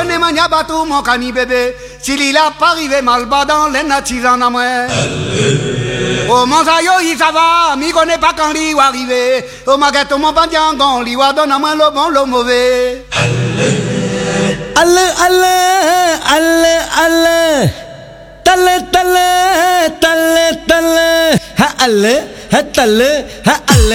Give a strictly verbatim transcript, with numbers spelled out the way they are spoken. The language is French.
connais mania batou mon cani bébé. S'il il a pas arrivé mal bas dans les natis en amoué. Oh mon sayo il ça va, mi connais pas quand lui va arriver. Oh ma gâteau mon bandiangon, lui va donner moi le bon le mauvais. Allez, allez, allez, allez. Tale, tale, tale, tale. Ha, allez, ha, tale, ha, allez.